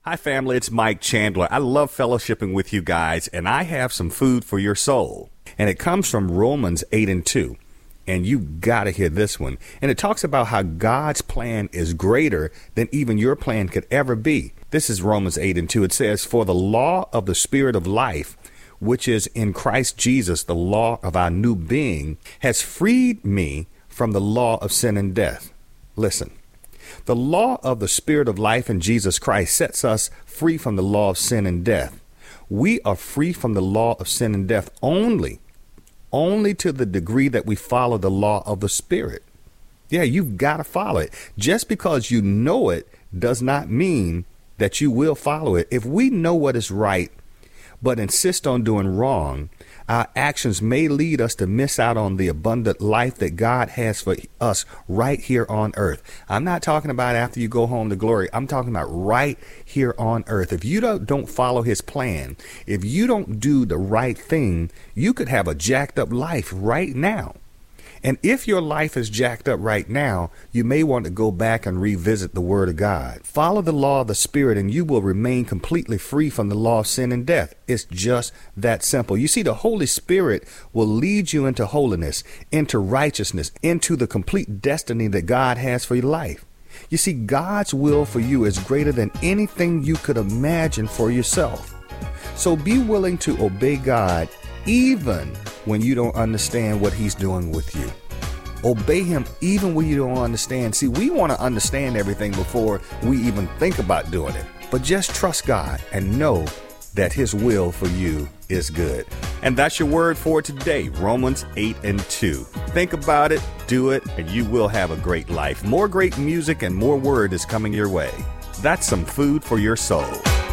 Hi, family. It's Mike Chandler. I love fellowshipping with you guys, and I have some food for your soul. And it comes from Romans 8:2. And you got to hear this one. And it talks about how God's plan is greater than even your plan could ever be. This is Romans 8:2. It says, "For the law of the Spirit of life, which is in Christ Jesus, the law of our new being, has freed me from the law of sin and death." Listen. The law of the Spirit of life in Jesus Christ sets us free from the law of sin and death. We are free from the law of sin and death only to the degree that we follow the law of the Spirit. Yeah, you've got to follow it. Just because you know it does not mean that you will follow it. If we know what is right, but insist on doing wrong, our actions may lead us to miss out on the abundant life that God has for us right here on earth. I'm not talking about after you go home to glory. I'm talking about right here on earth. If you don't follow his plan, if you don't do the right thing, you could have a jacked up life right now. And if your life is jacked up right now, you may want to go back and revisit the Word of God. Follow the law of the Spirit and you will remain completely free from the law of sin and death. It's just that simple. You see, the Holy Spirit will lead you into holiness, into righteousness, into the complete destiny that God has for your life. You see, God's will for you is greater than anything you could imagine for yourself. So be willing to obey God even when you don't understand what he's doing with you. Obey him even when you don't understand. See, we want to understand everything before we even think about doing it. But just trust God and know that his will for you is good. And that's your word for today, Romans 8:2. Think about it, do it, and you will have a great life. More great music and more word is coming your way. That's some food for your soul.